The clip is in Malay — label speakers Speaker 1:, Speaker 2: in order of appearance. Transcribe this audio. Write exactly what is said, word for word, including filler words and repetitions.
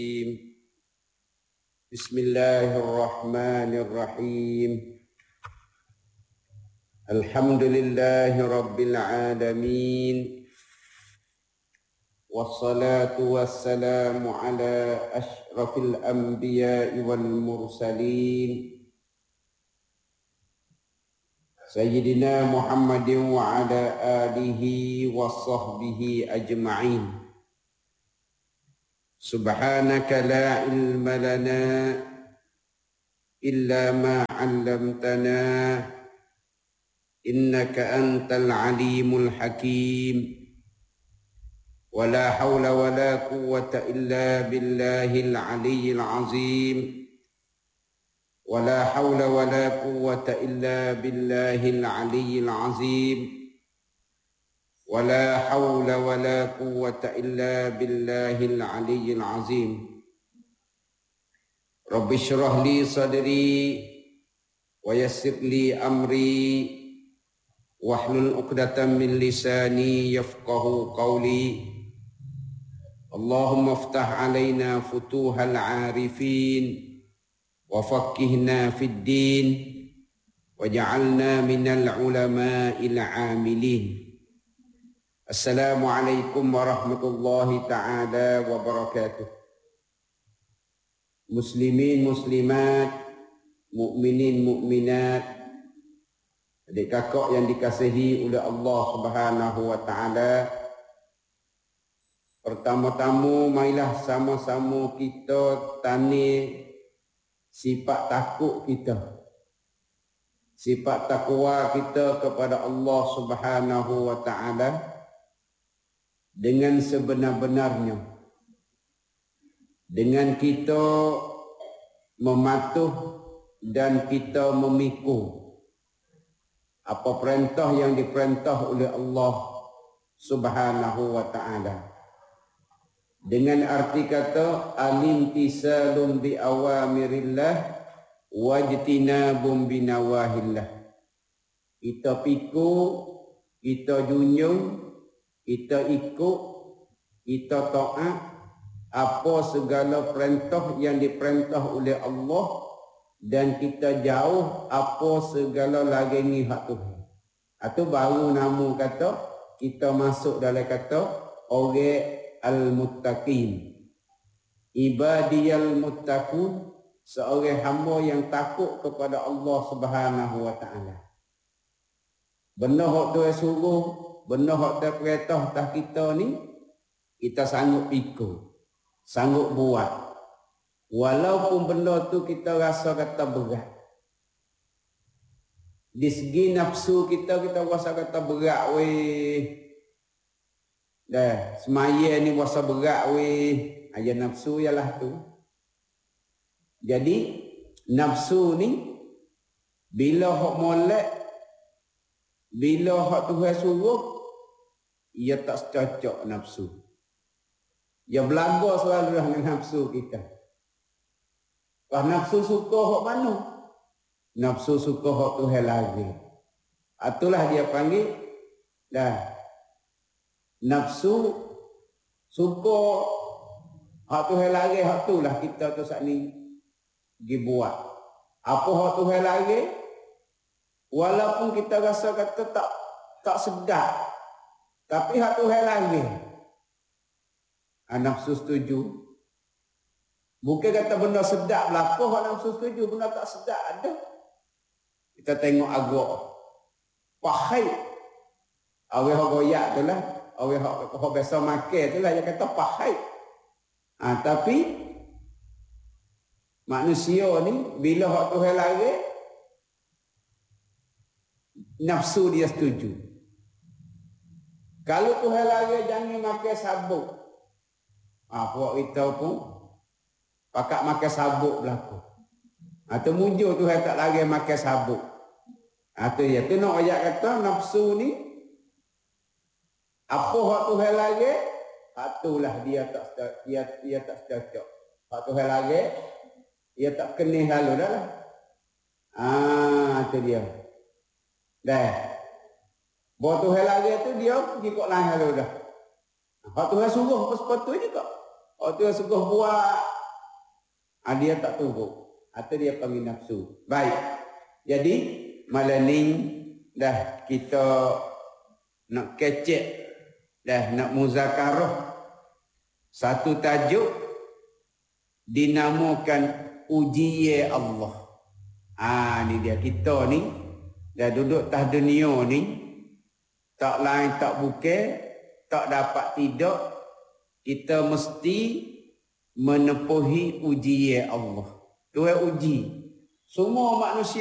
Speaker 1: Bismillahirrahmanirrahim. Alhamdulillahi rabbil alamin. Wassalatu wassalamu ala asyrafil anbiya'i wal mursalin. Sayyidina Muhammadin wa ala alihi wa sahbihi ajma'in. Subhanaka la ilma lana illa ma 'allamtana innaka antal alimul hakim. Wa la hawla wa la quwwata illa billahil aliyyil azim. Wa la hawla wa la quwwata illa billahil aliyyil azim. ولا حول ولا قوة إلا بالله العلي العظيم. رب اشرح لي صدري ويسر لي أمري واحلل عقدة من لساني يفقه قولي. اللهم افتح علينا فتوح العارفين وفقهنا في الدين وجعلنا من العلماء العاملين. Assalamualaikum warahmatullahi ta'ala wabarakatuh. Muslimin, muslimat, mukminin, mukminat, adik kakak yang dikasihi oleh Allah Subhanahu wa ta'ala. Pertama-tama marilah sama-sama kita tani sifat takut kita. Sifat takwa kita kepada Allah Subhanahu wa ta'ala dengan sebenar-benarnya, dengan kita mematuh dan kita memikul apa perintah yang diperintah oleh Allah Subhanahu wa ta'ala, dengan arti kata alimtisalum bi awamirillah wajtinabum binawahillah. Kita pikul, kita junjung, kita ikut, kita taat apa segala perintah yang diperintah oleh Allah, dan kita jauh apa segala larangan hak Tuhan. Itu baru nama kata kita masuk dalam kata orang al-muttaqin. Ibadiyal muttaqun, seorang hamba yang takut kepada Allah Subhanahu wa ta'ala. Benar hak Tuhan suruh, benar hak Tuhan perintah atas kita ni, kita sanggup ikut, sanggup buat. Walaupun benda tu kita rasa kata berat. Di segi nafsu kita, kita rasa kata berat weh. Dah, semaya ni rasa berat weh. Aja nafsu ialah tu. Jadi, nafsu ni, bila hak molek, bila hak Tuhan suruh, ia tak cocok nafsu. Ia belaga selalu dengan nafsu kita. Wah, nafsu suka hak mana? Nafsu suka hak Tuhan lagi. Itulah dia panggil dah. Nafsu suka hak Tuhan lagi, hak itulah kita tu saat ni dibuat. Apa hak Tuhan lagi? Walaupun kita rasa kata tak tak sedap, tapi hak Tuhan lagi. Nafsu setuju. Bukan kata benda sedap berlaku, hak nafsu setuju. Benda tak sedap ada. Kita tengok agak pahai. Awak hak goyak tu lah. Awak hak, hak biasa makan tu lah. Dia kata pahai. Ha, tapi manusia ni bila hak Tuhan lagi, nafsu dia setuju. Kalau Tuhan lagi jangan makan sabuk. Ah, buat kita pun pakat makan sabuk berlaku. Atau mujur Tuhan tak lagi makan sabuk. Atau ya tu nak ayat kata nafsu ni apa hak Tuhan lagi, itulah dia tak dia dia tak cocok. Hak Tuhan lagi dia tak kena lalu dah lah. Ah, itu dia. Dah. Buat Tuhan lagi tu dia pergi kok lain lalu dah. Hak Tuhan suruh apa sepatutnya kok. Hak Tuhan suruh buat Ah, dia tak turut. Atau dia panggil nafsu. Baik. Jadi, malam ni dah kita nak kecek, dah nak muzakarah. Satu tajuk dinamakan ujian Allah. Ah, ni dia kita ni dah duduk atas dunia ni, tak lain tak bukan, tak dapat tidak, kita mesti menepuhi ujian Allah. Tuhan uji semua manusia.